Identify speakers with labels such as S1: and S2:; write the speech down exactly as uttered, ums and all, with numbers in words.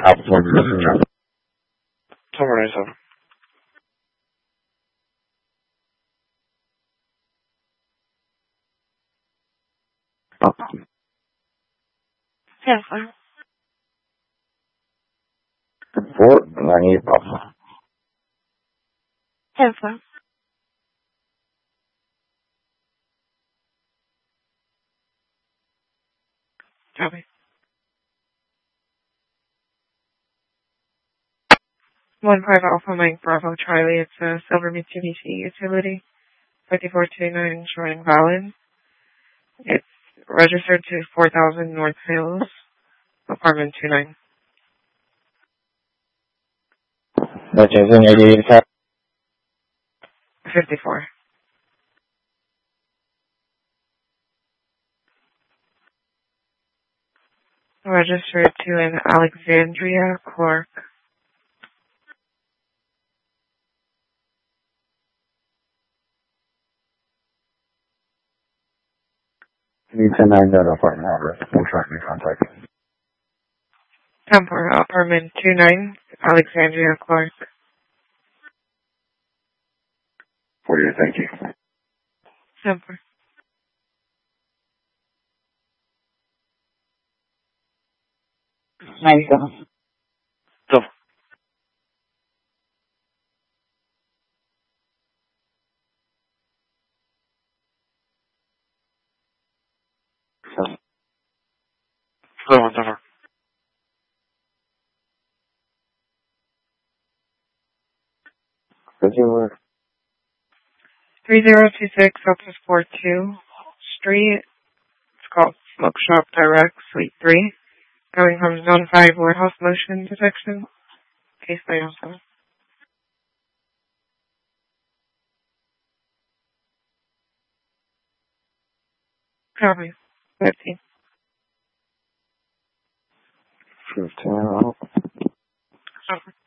S1: California.
S2: Summer ninety-seven.
S3: ten four.
S1: Report, ninety-eight Papa.
S3: ten four.
S2: Copy.
S3: one five Alpha Mike Bravo Charlie. It's a silver Mitsubishi utility. fifty-four twenty-nine Shrine Valid. It's registered to four thousand North Hills, apartment two nine.
S1: That's in eighty-eight.
S3: fifty-four. Registered to an Alexandria Clark.
S1: Need to nine that apartment address. We'll track me contact.
S3: Temper, apartment two nine, Alexandria Clark.
S1: For you, thank you.
S3: Temper.
S1: ninety-seven.
S2: Double.
S1: Seven.
S2: Seven, Denver.
S1: Does your work?
S3: three zero two six Southwest four two Street. It's called Smoke Shop Direct, Suite three. Going from Zone five Warehouse Motion Detection. Case nine oh seven. Copy. fifteen.
S1: fifteen.
S3: Over.